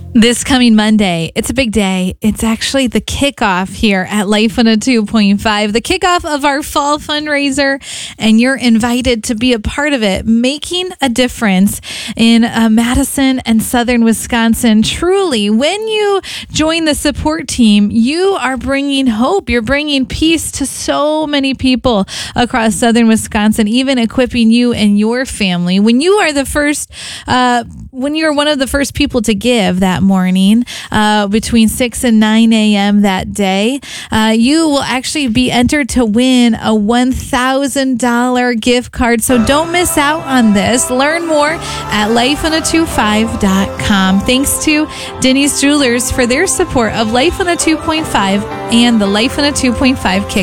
This coming Monday, it's a big day. It's actually the kickoff here at Life on a 2.5, the kickoff of our fall fundraiser, and you're invited to be a part of it, making a difference in Madison and Southern Wisconsin. Truly, when you join the support team, you are bringing hope. You're bringing peace to so many people across Southern Wisconsin, even equipping you and your family. When you are when you're one of the first people to give that morning between 6 and 9 a.m. that day, you will actually be entered to win a $1,000 gift card. So don't miss out on this. Learn more at lifeon25.com. Thanks to Denny's Jewelers for their support of Life on a 2.5 and the Life on a 2.5 kick.